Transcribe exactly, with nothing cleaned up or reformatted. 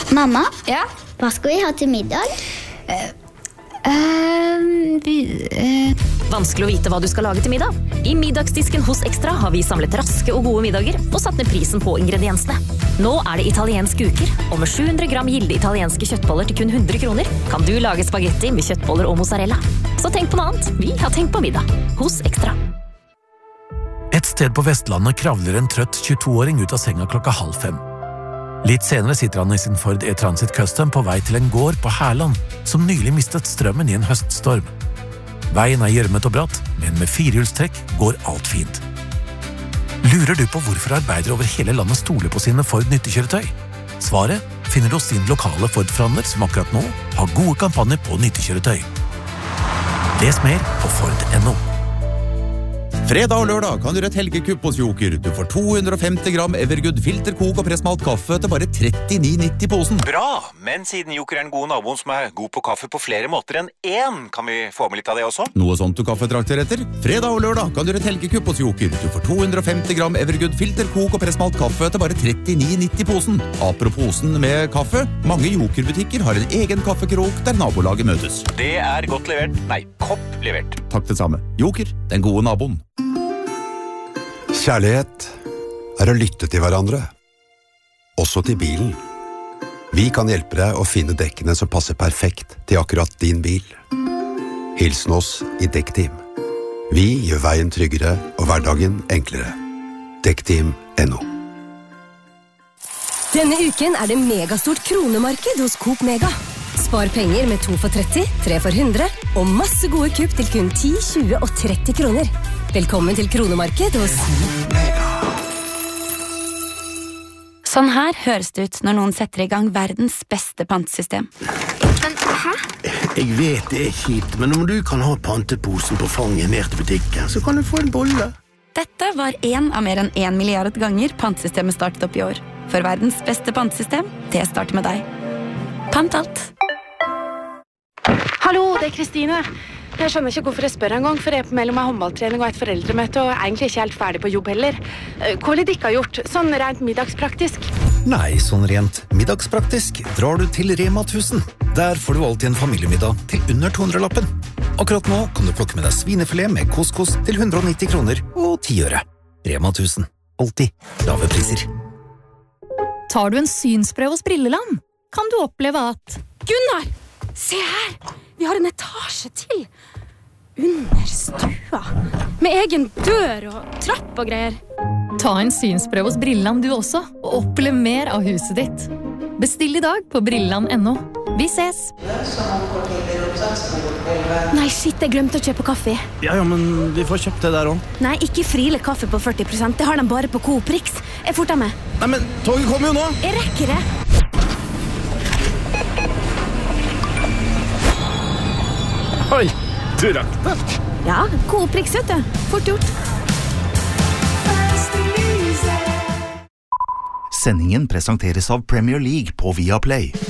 Mamma, Ja? hva skal vi ha til middag? Uh, uh, vi, uh. Vanskelig å vite hva du skal lage til middag. I middagsdisken hos Extra har vi samlet raske og gode middager og satt ned prisen på ingrediensene. Nå er det italienske uker, og med sju hundre gram gilde italienske kjøttboller til kun hundre kroner kan du lage spagetti med kjøttboller og mozzarella. Så tenk på noe annet. Vi har tenkt på middag hos Extra. Et sted på Vestlandet kravler en trøtt tjueto-åring ut av senga klokka halv fem. Litt senere sitter han i sin Ford E-Transit Custom på vei til en gård på Herland, som nylig mistet strømmen i en høststorm. Veien er gjørmet og bratt, men med firehjulstrekk går alt fint. Lurer du på hvorfor arbeidere over hele landet stoler på sine Ford nyttekjøretøy? Svaret finner du hos din lokale Ford-forhandler som akkurat nå har gode kampanjer på nyttekjøretøy. Les mer på Ford punktum no. Fredag og lørdag kan du gjøre et helgekupp hos Joker. Du får to hundre og femti gram Evergood filterkok og pressmalt kaffe til bare trettini nitti posen. Bra, men siden Joker er en god naboen som er god på kaffe på flere måter enn én, kan vi få med litt av det også? Noe sånt du kaffetrakter etter? Fredag og lørdag kan du gjøre et helgekupp hos Joker. Du får to hundre og femti gram Evergood filterkok og pressmalt kaffe til bare trettini nitti posen. Apropos posen med kaffe, mange Joker-butikker har en egen kaffekrok der nabolaget møtes. Det er godt levert. Nei, kopp levert. Takk det samme. Joker, den gode naboen. Kjærlighet er å lytte til hverandre, også til bilen. Vi kan hjelpe deg å finne dekkene som passer perfekt til akkurat din bil. Hilsen oss i Dekkteam. Vi gjør veien tryggere og hverdagen enklere. Dekkteam punktum no. Denne uken er det megastort kronemarked hos Coop Mega. Spar penger med to for tretti, tre for hundre, og masse gode kupp til kun ti, tjue og tretti kroner. Velkommen til kronemarked hos Mega. Sånn her høres det ut når noen setter i gang verdens beste pantesystem. Men, hæ? Jeg vet det er kjipt, men om du kan ha panteposen på fanget ned til butikken, så kan du få en bolle. Dette var en av mer enn en milliard ganger pantesystemet startet opp i år. For verdens beste pantesystem, det starter med deg. Pant alt. Hallo, det er Kristine. Jeg skjønner ikke hvorfor jeg spør en gang, for jeg er på mellom en håndballtrening og et foreldremøte, og er egentlig ikke helt ferdig på jobb heller. Hva vil dere ha gjort, sånn rent middagspraktisk? Nei, sånn rent middagspraktisk drar du til Rema tusen. Der får du alltid en familiemiddag til under to hundre lappen. Akkurat nå kan du plukke med deg svinefilet med couscous til hundre og nitti kroner og ti øre. Rema tusen. Alltid lave priser. Tar du en synsprøve hos Brilleland, kan du oppleve at... Gunnar! Se her! Vi har en etasje til. Under stua. Med egen dør og trapp og greier. Ta en synsprøve hos Brilleland du også, og opplev mer av huset ditt. Bestill i dag på brilleland punktum no. Vi ses! Nei, shit, jeg glemte å kjøpe kaffe. Ja, ja, men vi får kjøpt det der også. Nei, ikke Friele kaffe på førti prosent. Det har de bare på Coop Rix. Jeg forter meg. Nei, men toget kommer jo nå! Jeg rekker det. Oi, du rakk det. Ja, Coop Rix, vet du. Fort gjort. Sendingen presenteres av Premier League på Viaplay.